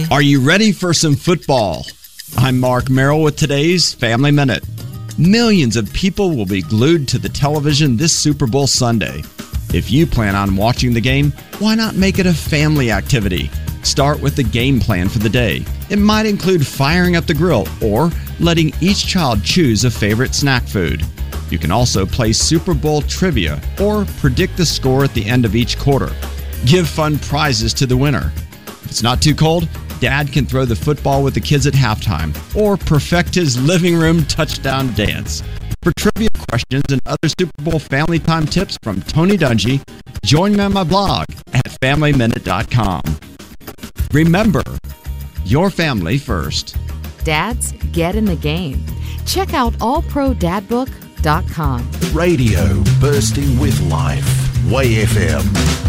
Daddy. Are you ready for some football? I'm Mark Merrill with today's Family Minute. Millions of people will be glued to the television this Super Bowl Sunday. If you plan on watching the game, why not make it a family activity? Start with the game plan for the day. It might include firing up the grill or letting each child choose a favorite snack food. You can also play Super Bowl trivia or predict the score at the end of each quarter. Give fun prizes to the winner. If it's not too cold, Dad can throw the football with the kids at halftime or perfect his living room touchdown dance. For trivia questions and other Super Bowl family time tips from Tony Dungy, join me on my blog at FamilyMinute.com. Remember, your family first. Dads, get in the game. Check out allprodadbook.com. Radio bursting with life. Way FM.